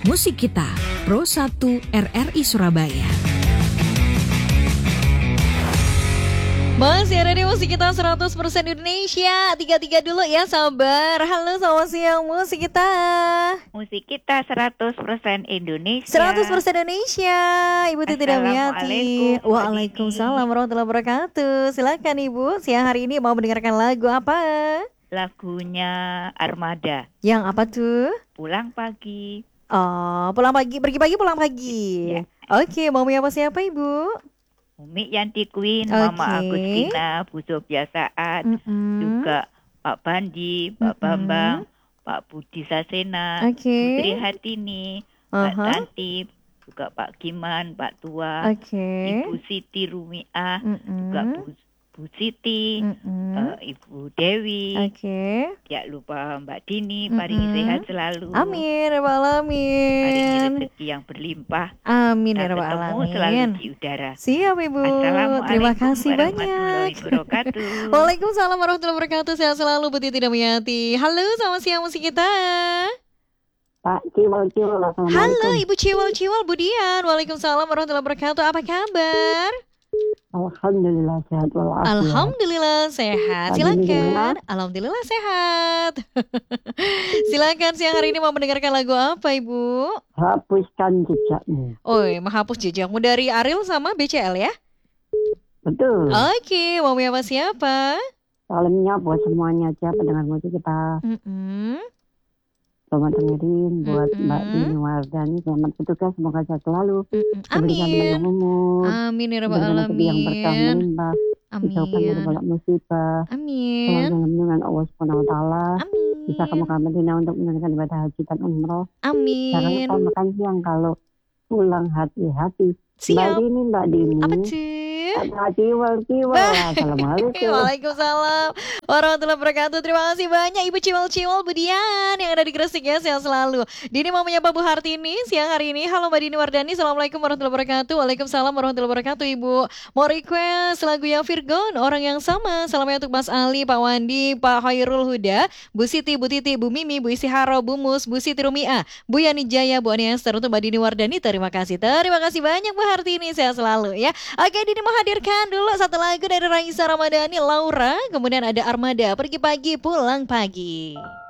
Musik Kita, Pro 1 RRI Surabaya. Masih ada di Musik Kita 100% Indonesia. 33 dulu ya, sabar. Halo, selamat siang Musik Kita. Musik Kita 100% Indonesia. 100% Indonesia. Ibu Titi Damiati. Waalaikumsalam warahmatullahi wabarakatuh. Silakan Ibu, siang hari ini mau mendengarkan lagu apa? Lagunya Armada. Yang apa tuh? Pulang Pagi. Oh, pulang pagi, pergi pagi pulang pagi. Ya. Oke, mau apa siapa Ibu? Umi Yanti Queen, Oke. Mama Agustina, Bu Sofia Saat, juga Pak Bandi, Pak Bambang, Pak Budi Sasena, Oke. Putri Hartini, Pak Tanti, juga Pak Giman, Pak Tua, Oke. Ibu Siti Rumiah, juga Bu Siti, Ibu Dewi, Oke. tidak lupa Mbak Dini, paringi sehat selalu. Amin, ya Rabbal Paringi Alamin. rezeki yang berlimpah. Amin, ya Dan Rabbal ketemu selalu Alamin. di udara. Siap Ibu. Assalamualaikum Terima kasih warahmatullahi banyak. wabarakatuh. Waalaikumsalam warahmatullahi wabarakatuh. Sehat selalu Bu Titi Damiati. Halo, selamat siang Musik Kita. Pak Ciwal, Halo Ibu Ciwal Bu Dian. Waalaikumsalam warahmatullahi wabarakatuh. Apa kabar? Alhamdulillah sehat walafiat. Alhamdulillah sehat. Pagi ini Silakan. gimana? Alhamdulillah sehat. Silakan, siang hari ini mau mendengarkan lagu apa Ibu? Hapuskan jejakmu. Oi, menghapus jejakmu dari Ariel sama BCL ya? Betul. Oke, mau apa siapa? Salamnya buat semuanya aja pendengar musik kita. Selamat dengerin buat Mbak Dini Wardani. Selamat bertugas, semoga sehat selalu. Diberikan panjang umur. Amin ya Rabbal Diberikan rezeki yang berkah Alamin. melimpah. Dijauhkan dari Amin. balak musibah. Selalu Amin. dengan Allah Subhanahu Wa Taala. Bisa ke Amin. Mekah Madinah untuk menunaikan ibadah haji dan umroh. Jangan Amin. lupa makan siang kalau pulang hati-hati. Mbak Siap. Dini, Mbak Dini. Apa tuh? Ciwal. Assalamualaikum. Waalaikumsalam warahmatullahi wabarakatuh. Terima kasih banyak Ibu Ciwal Budian yang ada di Gresik ya, sehat selalu. Dini mau menyapa Bu Hartini siang hari ini. Halo Mbak Dini Wardani, Assalamualaikum warahmatullahi wabarakatuh. Waalaikumsalam warahmatullahi wabarakatuh Ibu. Mau request lagu yang Virgon, Orang Yang Sama. Salamnya untuk Mas Ali, Pak Wandi, Pak Khairul Huda, Bu Siti, Bu Titi, Bu Mimi, Bu Isiharo, Bu Mus, Bu Siti Rumiah, Bu Yani Jaya, Bu Ani Esther, untuk Mbak Dini Wardani. Terima kasih banyak Bu Hartini, sehat selalu ya. Oke, Dini mau hadirkan dulu satu lagu dari Raisa Ramadhani, Laura. Kemudian ada Armada, Pergi Pagi Pulang Pagi.